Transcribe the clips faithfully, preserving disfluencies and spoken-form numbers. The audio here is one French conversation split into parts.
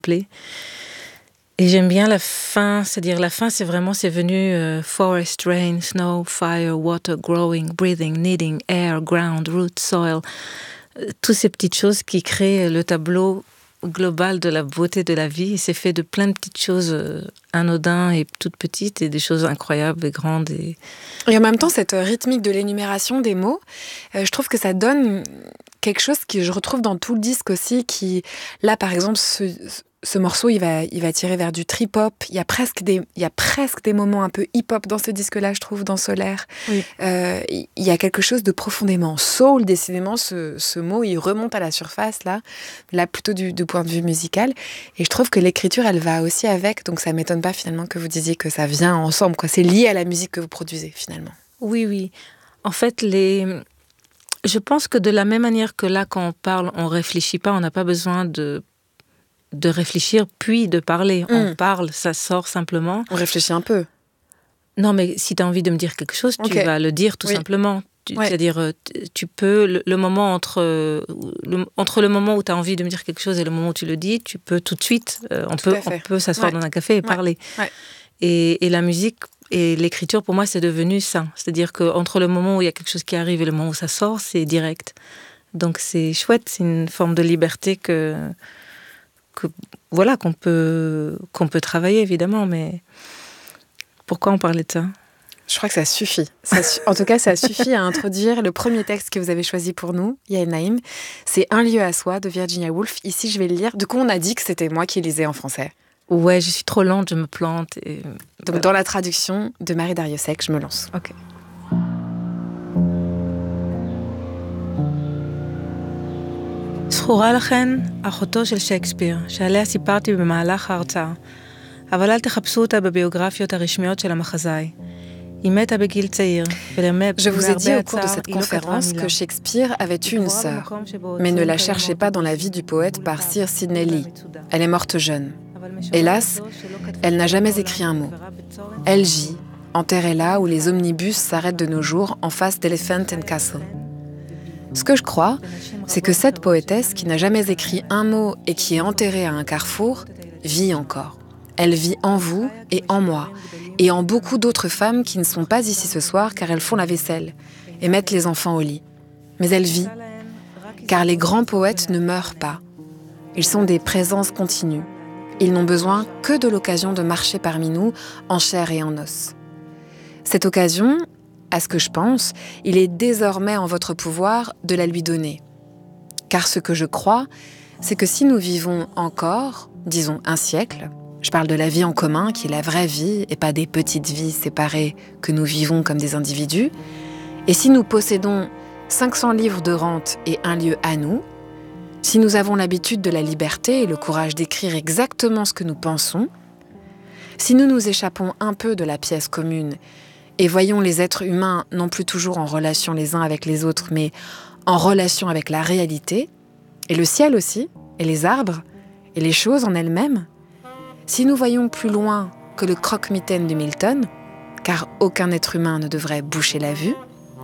plaît. Et j'aime bien la fin, c'est-à-dire la fin, c'est vraiment, c'est venu euh, forest, rain, snow, fire, water, growing, breathing, kneading, air, ground, root, soil. Euh, toutes ces petites choses qui créent le tableau global de la beauté de la vie. Et c'est fait de plein de petites choses euh, anodines et toutes petites et des choses incroyables et grandes. Et, et en même temps, cette rythmique de l'énumération des mots, euh, je trouve que ça donne quelque chose que je retrouve dans tout le disque aussi, qui, là, par exemple, ce... Ce morceau, il va, il va tirer vers du trip-hop. Il y a presque des, il y a presque des moments un peu hip-hop dans ce disque-là, je trouve, dans Solaire. Oui. Euh, il y a quelque chose de profondément soul. Décidément, ce, ce mot, il remonte à la surface, là, là plutôt du, du point de vue musical. Et je trouve que l'écriture, elle va aussi avec. Donc, ça ne m'étonne pas, finalement, que vous disiez que ça vient ensemble, quoi. C'est lié à la musique que vous produisez, finalement. Oui, oui. En fait, les... je pense que de la même manière que là, quand on parle, on ne réfléchit pas, on n'a pas besoin de... de réfléchir, puis de parler. Mmh. On parle, ça sort simplement. On réfléchit un peu. Non, mais si tu as envie de me dire quelque chose, okay. tu vas le dire tout oui. simplement. Tu, ouais. C'est-à-dire, tu peux, le, le moment entre le, entre le moment où tu as envie de me dire quelque chose et le moment où tu le dis, tu peux tout de suite, euh, on, peut, on peut s'asseoir ouais. dans un café et ouais. parler. Ouais. Et, et la musique et l'écriture, pour moi, c'est devenu ça. C'est-à-dire qu'entre le moment où il y a quelque chose qui arrive et le moment où ça sort, c'est direct. Donc c'est chouette, c'est une forme de liberté que... Que, voilà, qu'on peut, qu'on peut travailler, évidemment, mais pourquoi on parlait de ça ? Je crois que ça suffit. Ça su- en tout cas, ça suffit à introduire le premier texte que vous avez choisi pour nous, Yael Naïm. C'est Un lieu à soi de Virginia Woolf. Ici, je vais le lire. Du coup, on a dit que c'était moi qui lisais en français. Ouais, je suis trop lente, je me plante. Et... Donc, voilà. Dans la traduction de Marie Darrieussecq, je me lance. Ok. זכורה לכן אחותו של שייקספיר, שעליה סיפרתי במהלך ההרצאה, אבל אל תחפשו אותה בביוגרפיות הרשמיות של המחזאי. היא מתה בגיל צעיר, ולמרבה Je vous ai dit au cours de cette conférence que Shakespeare avait eu une sœur, mais ne la cherchez pas dans la vie du poète par Sir Sidney Lee. Elle est morte jeune. Hélas, elle n'a jamais écrit un mot. Elle gît, enterrée là où les omnibus s'arrêtent de nos jours en face d'Elephant and Castle. Ce que je crois, c'est que cette poétesse qui n'a jamais écrit un mot et qui est enterrée à un carrefour, vit encore. Elle vit en vous et en moi, et en beaucoup d'autres femmes qui ne sont pas ici ce soir car elles font la vaisselle et mettent les enfants au lit. Mais elle vit, car les grands poètes ne meurent pas. Ils sont des présences continues. Ils n'ont besoin que de l'occasion de marcher parmi nous en chair et en os. Cette occasion, à ce que je pense, il est désormais en votre pouvoir de la lui donner. Car ce que je crois, c'est que si nous vivons encore, disons un siècle, je parle de la vie en commun, qui est la vraie vie, et pas des petites vies séparées que nous vivons comme des individus, et si nous possédons cinq cents livres de rente et un lieu à nous, si nous avons l'habitude de la liberté et le courage d'écrire exactement ce que nous pensons, si nous nous échappons un peu de la pièce commune et voyons les êtres humains non plus toujours en relation les uns avec les autres, mais en relation avec la réalité, et le ciel aussi, et les arbres, et les choses en elles-mêmes, si nous voyons plus loin que le croque-mitaine de Milton, car aucun être humain ne devrait boucher la vue,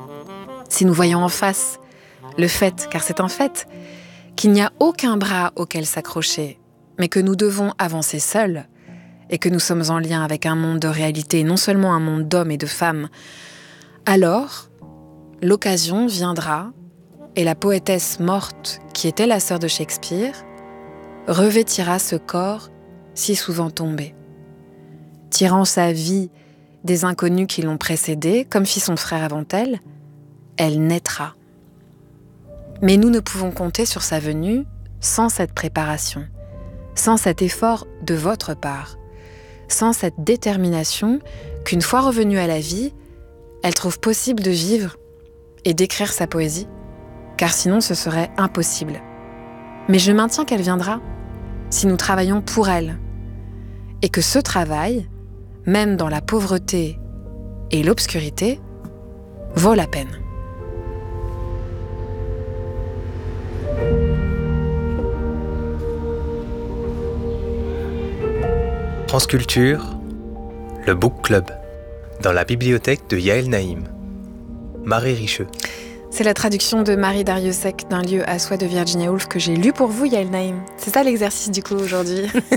si nous voyons en face le fait, car c'est un fait, qu'il n'y a aucun bras auquel s'accrocher, mais que nous devons avancer seuls, et que nous sommes en lien avec un monde de réalité, non seulement un monde d'hommes et de femmes, alors l'occasion viendra et la poétesse morte, qui était la sœur de Shakespeare, revêtira ce corps si souvent tombé. Tirant sa vie des inconnus qui l'ont précédée, comme fit son frère avant elle, elle naîtra. Mais nous ne pouvons compter sur sa venue sans cette préparation, sans cet effort de votre part, sans cette détermination qu'une fois revenue à la vie, elle trouve possible de vivre et d'écrire sa poésie, car sinon ce serait impossible. Mais je maintiens qu'elle viendra, si nous travaillons pour elle, et que ce travail, même dans la pauvreté et l'obscurité, vaut la peine. France Culture, le Book Club, dans la bibliothèque de Yael Naïm. Marie Richeux. C'est la traduction de Marie Darrieussecq d'Un lieu à soi de Virginia Woolf que j'ai lu pour vous, Yael Naïm. C'est ça l'exercice du coup aujourd'hui.